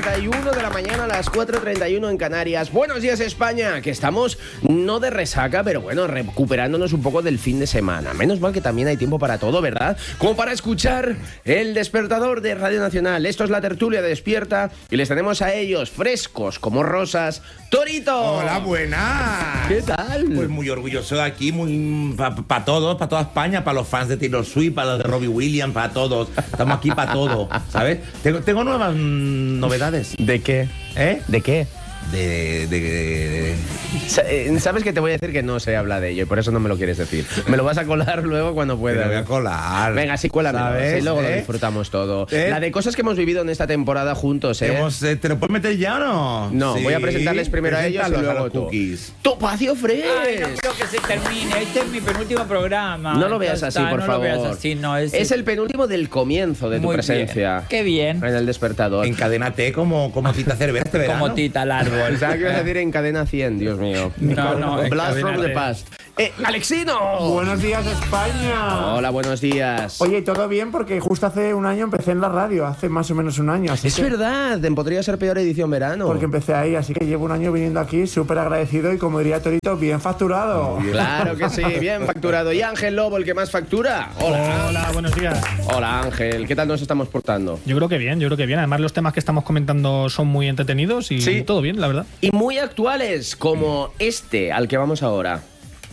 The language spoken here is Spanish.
4:31 de la mañana, a las 4:31 en Canarias. Buenos días, España, que estamos no de resaca, pero bueno, recuperándonos un poco del fin de semana. Menos mal que también hay tiempo para todo, ¿verdad? Como para escuchar el despertador de Radio Nacional. Esto es la tertulia de Despierta y les tenemos a ellos, frescos como rosas. ¡Torito! Hola, buenas. ¿Qué tal? Pues muy orgulloso de aquí, muy para todos, para toda España, para los fans de Taylor Swift, para los de Robbie Williams, para todos. Estamos aquí para todo, ¿sabes? Tengo nuevas novedades. ¿De qué? ¿Eh? ¿De qué? De... Sabes que te voy a decir que no se habla de ello y por eso no me lo quieres decir. Me lo vas a colar luego cuando Te puedas. lo voy a colar. Venga, sí, cuélamelo, ¿Sabes? y luego lo disfrutamos todo. ¿Eh? La de cosas que hemos vivido en esta temporada juntos, ¿eh? ¿Te lo puedes meter ya o no? No, Sí. voy a presentarles primero a ellos y Preséntalos a luego los tú. cookies. ¡Topacio Fresh! Ay, no quiero que se termine. Este es mi penúltimo programa. No lo veas Ya así, está, por no favor. Lo veas así, no, Es el penúltimo del comienzo de tu Muy presencia. bien. Qué bien. En el despertador. Encadénate como Tita Cervera este verano. Como Tita al árbol. Pensaba que ibas a decir en cadena 100, Dios mío. No, Blast from the encadénate. past. ¡Alexino! Buenos días, España. Hola, buenos días. Oye, todo bien porque justo hace un año empecé en la radio, hace más o menos un año. Así Es que, verdad, podría ser peor edición verano. porque empecé ahí, así que llevo un año viniendo aquí súper agradecido y, como diría Torito, bien facturado. Claro que sí, bien facturado. Y Ángel Lobo, el que más factura. Hola. Hola, buenos días. Hola, Ángel. ¿Qué tal nos estamos portando? Yo creo que bien. Además, los temas que estamos comentando son muy entretenidos y Sí. todo bien, la verdad. Y muy actuales, como este al que vamos ahora.